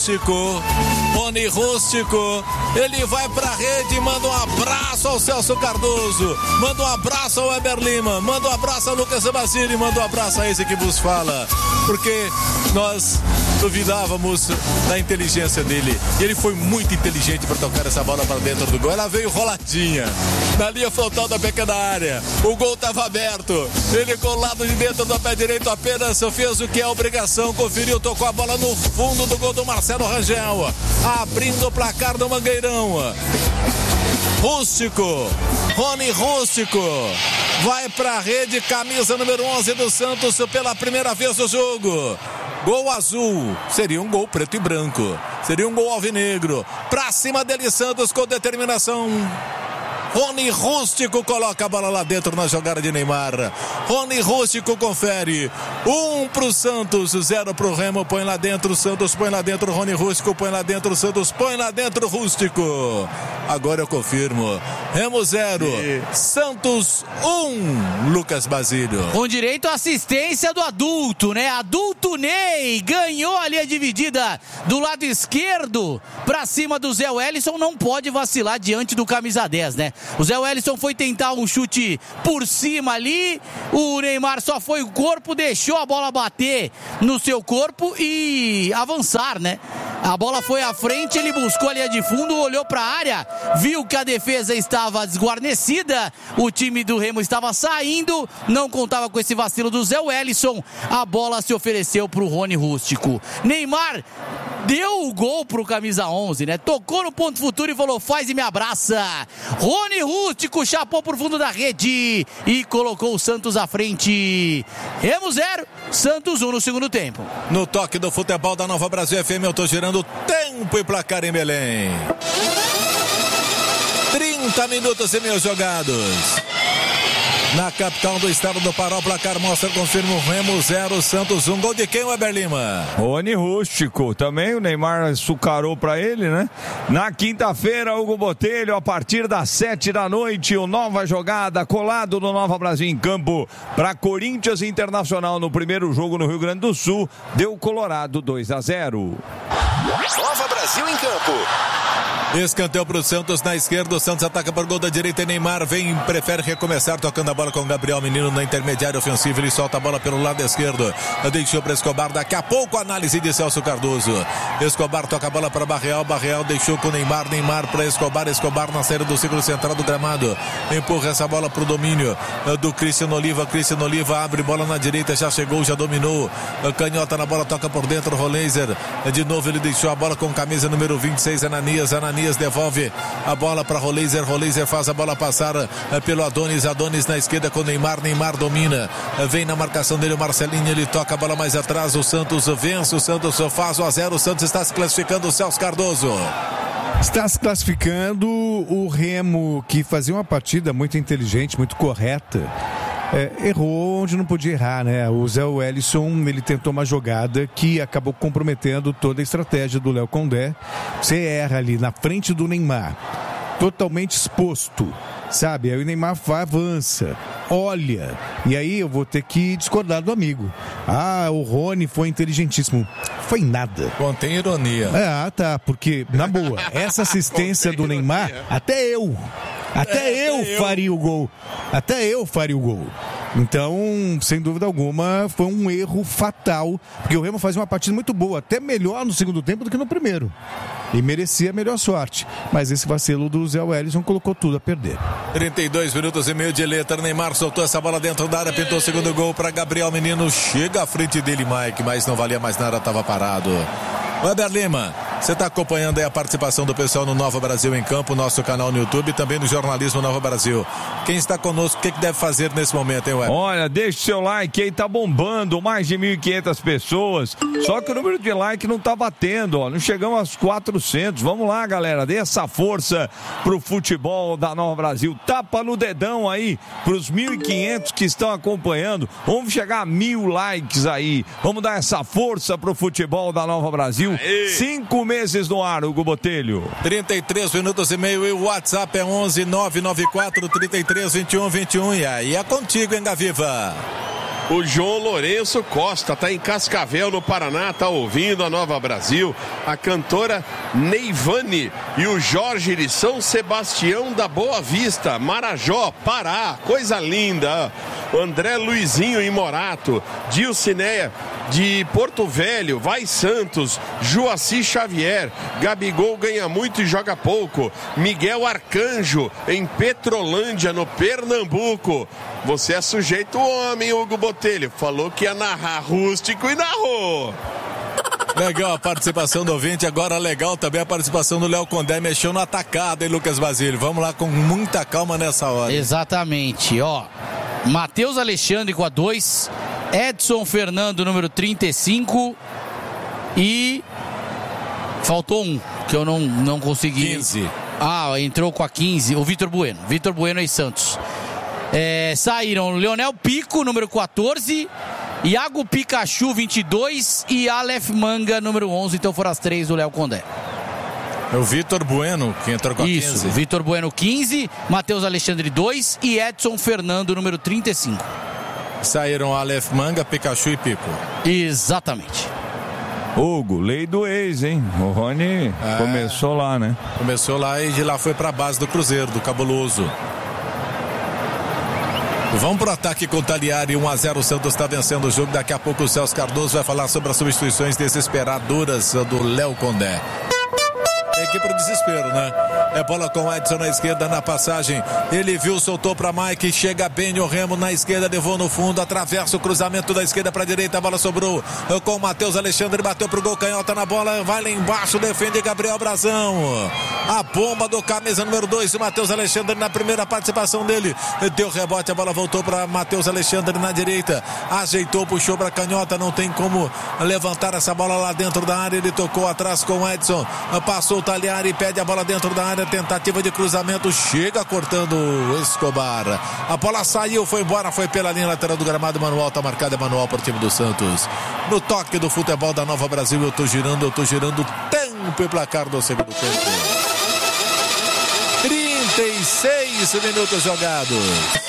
Rústico, ele vai pra rede, manda um abraço ao Celso Cardoso, manda um abraço ao Weber Lima, manda um abraço ao Lucas Basile, manda um abraço a esse que vos fala, porque nós duvidávamos da inteligência dele, e ele foi muito inteligente para tocar essa bola para dentro do gol. Ela veio roladinha na linha frontal da pequena área, o gol estava aberto, ele com o lado de dentro do pé direito apenas fez o que é obrigação, conferiu, tocou a bola no fundo do gol do Marcelo Rangel, abrindo o placar do Mangueirão. Rony Rústico vai pra rede, camisa número 11 do Santos pela primeira vez no jogo. Gol azul, seria um gol preto e branco, seria um gol alvinegro, pra cima dele Santos com determinação. Rony Rústico coloca a bola lá dentro na jogada de Neymar. Rony Rústico confere. 1 pro Santos, 0 pro Remo. Põe lá dentro, Santos põe lá dentro. Rony Rústico põe lá dentro, Santos põe lá dentro, Rústico. Agora eu confirmo. Remo 0, Santos 1. Lucas Basílio. Com direito à assistência do adulto, né? Adulto Ney ganhou a linha dividida do lado esquerdo pra cima do Zé Wellison. Não pode vacilar diante do camisa 10, né? O Zé Wellison foi tentar um chute por cima ali, o Neymar só foi o corpo, deixou a bola bater no seu corpo e avançar, né? A bola foi à frente, ele buscou a linha de fundo, olhou para a área, viu que a defesa estava desguarnecida, o time do Remo estava saindo, não contava com esse vacilo do Zé Wellison, a bola se ofereceu para o Rony Rústico. Neymar deu o gol pro camisa 11, né? Tocou no ponto futuro e falou, faz e me abraça. Rony Rústico chapou pro fundo da rede e colocou o Santos à frente. Remo 0, Santos 1 no segundo tempo. No toque do futebol da Nova Brasil FM, eu tô girando tempo e placar em Belém. 30 minutos e meio jogados. Na capital do estado do Pará, o placar mostra, confirma o Remo 0, Santos 1. Gol de quem, Weber Lima? Rony Rústico. Também o Neymar açucarou pra ele, né? Na quinta-feira, Hugo Botelho, a partir das 7 da noite, o Nova Jogada, colado no Nova Brasil em campo, para Corinthians Internacional no primeiro jogo no Rio Grande do Sul, deu Colorado 2-0. Nova Brasil em campo. Escanteio para o Santos na esquerda, o Santos ataca por gol da direita e Neymar prefere recomeçar tocando a bola com o Gabriel Menino na intermediária ofensiva, ele solta a bola pelo lado esquerdo, deixou para Escobar, daqui a pouco a análise de Celso Cardoso. Escobar toca a bola para Barreal deixou com Neymar para Escobar na saída do círculo central do gramado, empurra essa bola para o domínio do Cristiano Oliva, abre bola na direita, já chegou, já dominou, canhota na bola, toca por dentro, Roleiser, de novo ele deixou a bola com camisa número 26, Ananias devolve a bola para Roleiser faz a bola passar pelo Adonis na esquerda com Neymar domina, vem na marcação dele o Marcelinho, ele toca a bola mais atrás, o Santos vence, o Santos faz 1-0, o Santos está se classificando, o Celso Cardoso. Está se classificando o Remo, que fazia uma partida muito inteligente, muito correta. Errou onde não podia errar, né? O Zé Wellison, ele tentou uma jogada que acabou comprometendo toda a estratégia do Léo Condé. Você erra ali na frente do Neymar, totalmente exposto, sabe? Aí o Neymar avança, olha, e aí eu vou ter que discordar do amigo. O Rony foi inteligentíssimo. Foi nada. Contém ironia. Tá, porque, na boa, essa assistência do Neymar, até eu faria o gol. Então, sem dúvida alguma, foi um erro fatal, porque o Remo fazia uma partida muito boa, até melhor no segundo tempo do que no primeiro. E merecia a melhor sorte. Mas esse vacilo do Zé Wellison colocou tudo a perder. 32 minutos e meio de letra. Neymar soltou essa bola dentro da área, pintou o segundo gol para Gabriel Menino. Chega à frente dele, Mike, mas não valia mais nada, estava parado. Weber Lima, você está acompanhando aí a participação do pessoal no Nova Brasil em Campo, nosso canal no YouTube e também no Jornalismo Nova Brasil. Quem está conosco, o que deve fazer nesse momento, hein, Weber? Olha, deixa o seu like aí, tá bombando, mais de 1.500 pessoas, só que o número de like não tá batendo, não chegamos aos 400, vamos lá, galera, dê essa força pro futebol da Nova Brasil, tapa no dedão aí, pros 1.500 que estão acompanhando, vamos chegar a 1.000 likes aí, vamos dar essa força pro futebol da Nova Brasil. 5 meses no ar, Hugo Botelho. 33 minutos e meio e o WhatsApp é 11 994 33 21 21. E aí é contigo, hein, Gaviva? O João Lourenço Costa tá em Cascavel, no Paraná, tá ouvindo a Nova Brasil. A cantora Neivane e o Jorge de São Sebastião da Boa Vista, Marajó, Pará, coisa linda. O André Luizinho em Morato, Dilcineia de Porto Velho, Vai Santos, Joaci Xavier, Gabigol ganha muito e joga pouco. Miguel Arcanjo em Petrolândia, no Pernambuco. Você é sujeito homem, Hugo Botelho. Falou que ia narrar rústico e narrou. Legal a participação do ouvinte, agora legal também a participação do Léo Condé, mexeu no atacado, hein, Lucas Basílio? Vamos lá com muita calma nessa hora. Exatamente, ó. Matheus Alexandre com a 2, Edson Fernando, número 35, e faltou um, que eu não consegui. 15. Entrou com a 15, o Vitor Bueno e Santos. Saíram Leonel Pico, número 14, Iago Pikachu, 22 e Aleph Manga, número 11. Então foram as 3 do Léo Condé. É o Vitor Bueno que entrou com a 15. Isso, Vitor Bueno 15, Matheus Alexandre 2 e Edson Fernando, número 35. Saíram Aleph Manga, Pikachu e Pico. Exatamente. Hugo, lei do ex, hein? O Rony começou lá, né? Começou lá e de lá foi pra base do Cruzeiro, do Cabuloso. Vamos pro ataque com o Taliari, 1-0, o Santos está vencendo o jogo. Daqui a pouco o Celso Cardoso vai falar sobre as substituições desesperadoras do Léo Condé. Tem que ir pro desespero, né? É bola com o Edson na esquerda, na passagem. Ele viu, soltou pra Mike. Chega bem o Remo na esquerda, levou no fundo. Atravessa o cruzamento da esquerda pra direita. A bola sobrou com o Matheus Alexandre. Bateu pro gol, canhota na bola. Vai lá embaixo, defende Gabriel Brazão. A bomba do camisa número 2, o Matheus Alexandre na primeira participação dele. Deu rebote, a bola voltou pra Matheus Alexandre na direita. Ajeitou, puxou pra canhota. Não tem como levantar essa bola lá dentro da área. Ele tocou atrás com o Edson. Passou o Taliari, pede a bola dentro da área. Tentativa de cruzamento, chega cortando o Escobar. A bola saiu, foi embora, foi pela linha lateral do gramado. Manual, tá marcado, é manual para o time do Santos. No toque do futebol da Nova Brasil, eu tô girando. Tempo e placar do segundo tempo. 36 minutos jogados.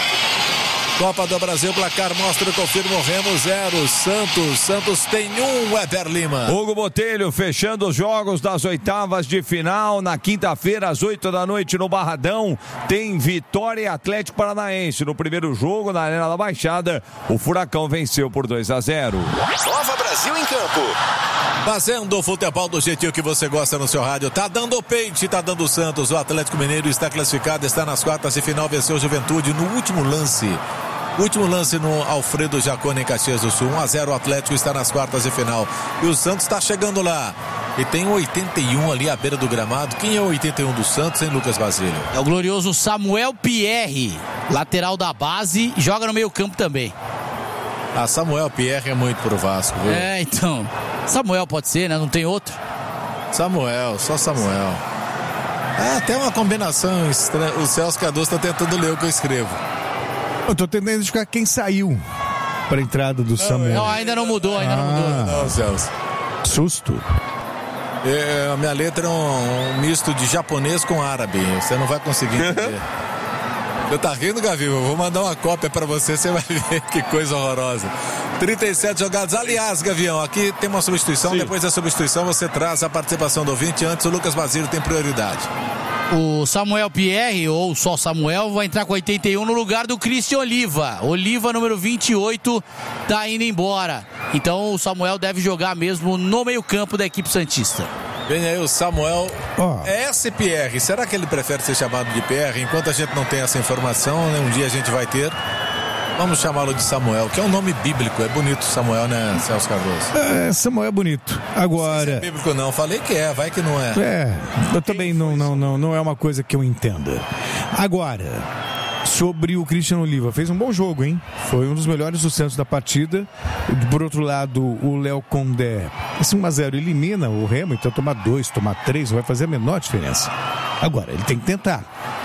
Copa do Brasil, placar mostra e confirma o Remo 0, Santos tem 1, Weber Lima. Hugo Botelho fechando os jogos das oitavas de final. Na quinta-feira, às 8 da noite, no Barradão, tem Vitória e Atlético Paranaense. No primeiro jogo, na Arena da Baixada, o Furacão venceu por 2-0. Nova Brasil em campo. Fazendo o futebol do jeitinho que você gosta no seu rádio. Tá dando o pente, tá dando o Santos. O Atlético Mineiro está classificado, está nas quartas de final, venceu o Juventude no último lance. Último lance no Alfredo Jaconi em Caxias do Sul. 1-0, o Atlético está nas quartas de final. E o Santos está chegando lá. E tem 81 ali à beira do gramado. Quem é o 81 do Santos, hein, Lucas Basílio? É o glorioso Samuel Pierre, lateral da base, joga no meio campo também. Samuel Pierre é muito pro Vasco, viu? Então. Samuel pode ser, né? Não tem outro. Samuel, só Samuel. Até uma combinação estranha. O Celso Cardoso está tentando ler o que eu escrevo. Eu tô tentando identificar quem saiu para a entrada do Samuel. Não, ainda não mudou, Não, Celso. Susto. A minha letra é um misto de japonês com árabe. Você não vai conseguir entender. Você tá rindo, Gavi? Eu vou mandar uma cópia pra você vai ver que coisa horrorosa. 37 jogados. Aliás, Gavião, aqui tem uma substituição. Sim. Depois da substituição você traz a participação do ouvinte. Antes o Lucas Basílio tem prioridade. O Samuel Pierre, ou só Samuel, vai entrar com 81 no lugar do Christian Oliva. Oliva, número 28, tá indo embora. Então o Samuel deve jogar mesmo no meio-campo da equipe santista. Vem aí o Samuel S.Pierre. Será que ele prefere ser chamado de Pierre? Enquanto a gente não tem essa informação, né, um dia a gente vai ter. Vamos chamá-lo de Samuel, que é um nome bíblico. É bonito Samuel, né, Celso Cardoso? Samuel é bonito. Agora... Não sei se é bíblico não, falei que é, vai que não é. Eu também não é uma coisa que eu entenda. Agora, sobre o Christian Oliva, fez um bom jogo, hein? Foi um dos melhores do Santos da partida. Por outro lado, o Léo Condé, esse 1-0 elimina o Remo, então tomar 2, tomar 3 não vai fazer a menor diferença. Agora, ele tem que tentar.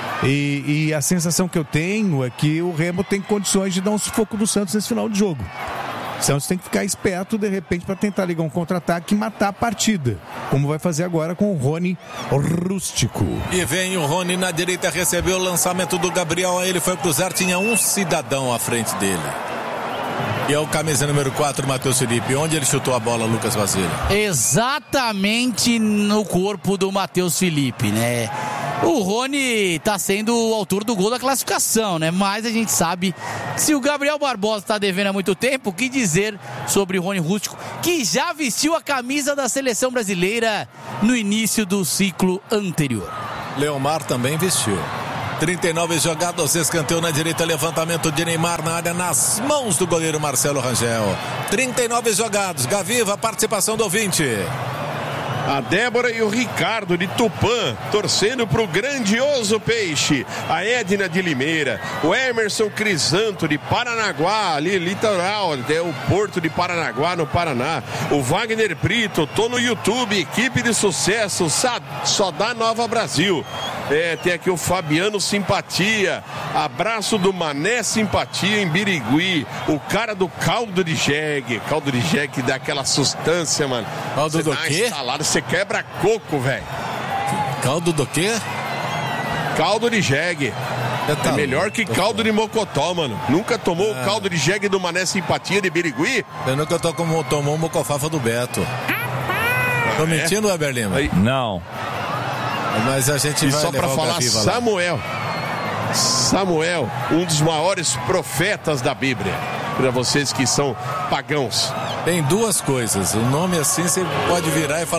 E a sensação que eu tenho é que o Remo tem condições de dar um sufoco do Santos nesse final de jogo. O Santos tem que ficar esperto, de repente, para tentar ligar um contra-ataque e matar a partida, como vai fazer agora com o Rony Rústico. E vem o Rony na direita, recebeu o lançamento do Gabriel, aí ele foi cruzar, tinha um cidadão à frente dele. E é o camisa número 4, Matheus Felipe. Onde ele chutou a bola, Lucas Basílio? Exatamente no corpo do Matheus Felipe, né? O Rony tá sendo o autor do gol da classificação, né? Mas a gente sabe que se o Gabriel Barbosa tá devendo há muito tempo, o que dizer sobre o Rony Rústico, que já vestiu a camisa da seleção brasileira no início do ciclo anterior. Leomar também vestiu. 39 jogados, escanteio na direita, levantamento de Neymar na área, nas mãos do goleiro Marcelo Rangel. 39 jogados, Gaviva, participação do ouvinte. A Débora e o Ricardo de Tupã, torcendo pro grandioso Peixe. A Edna de Limeira, o Emerson Crisanto de Paranaguá, ali litoral, até o porto de Paranaguá, no Paraná. O Wagner Brito, tô no YouTube, equipe de sucesso, só dá Nova Brasil. Tem aqui o Fabiano Simpatia, abraço do Mané Simpatia em Birigui, o cara do caldo de jegue que dá aquela sustância, mano. Caldo do quê? Você quebra coco, velho. Caldo do quê? Caldo de jegue. Tá melhor que caldo de mocotó, mano. Nunca tomou o caldo de jegue do Mané Simpatia de Birigui? Eu nunca tomou o mocofafa do Beto. Tô mentindo, Weber Lima? Não. Mas a gente e vai só pra falar, Samuel, um dos maiores profetas da Bíblia. Para vocês que são pagãos. Tem duas coisas. O nome assim você pode virar e falar